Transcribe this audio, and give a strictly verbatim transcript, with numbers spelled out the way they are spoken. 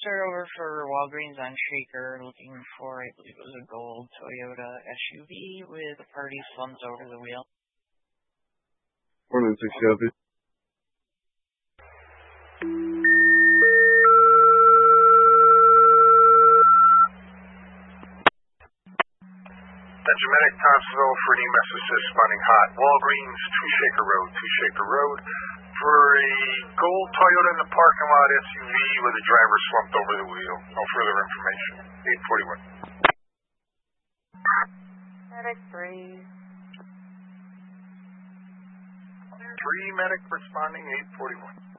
start over for Walgreens on Shaker, looking for, I believe it was a gold Toyota S U V with a party slumped over the wheel. four nine six Chevy. Benjaminic, Thompsonville for an E M S assist responding hot. Walgreens, two Shaker Road, two Shaker Road. For a gold Toyota in the parking lot S U V with a driver slumped over the wheel. No further information. eight forty-one. Medic three. Three medic responding eight forty-one.